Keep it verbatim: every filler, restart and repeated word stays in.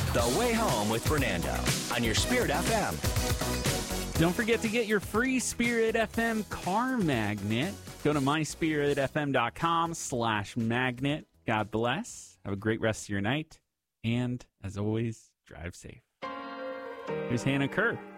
The Way Home with Fernando on your Spirit F M. Don't forget to get your free Spirit F M car magnet. Go to myspiritfm.com slash magnet. God bless. Have a great rest of your night. And, as always, drive safe. Here's Hannah Kerr.